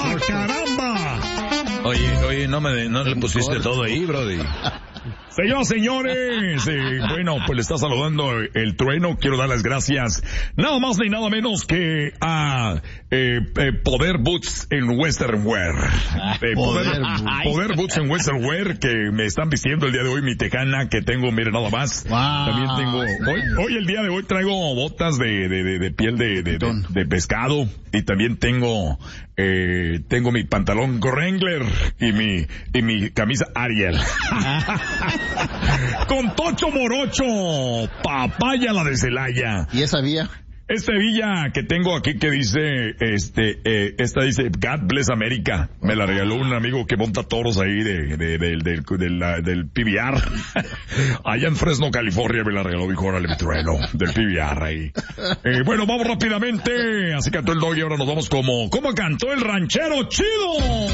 ¡Ah, caramba! Oye, no le pusiste todo ahí, brody. Señoras, señores, bueno, pues le está saludando el Trueno. Quiero dar las gracias nada más ni nada menos que a Poder Boots en Western Wear. Poder Boots en Western Wear, que me están vistiendo el día de hoy mi tejana que tengo, miren nada más. Wow. También tengo, hoy el día de hoy traigo botas de piel de pescado, y también tengo mi pantalón Wrangler y mi camisa Ariel. Con Tocho Morocho, papaya la de Celaya. ¿Y esa vía? Esta villa que tengo aquí que dice, esta dice, God bless America. Me la regaló un amigo que monta toros ahí del PBR. Allá en Fresno, California, me la regaló, dijo, órale, mi Trueno, del PBR ahí. Bueno, vamos rápidamente. Así cantó el Doggy, ahora nos vamos como cantó el ranchero chido.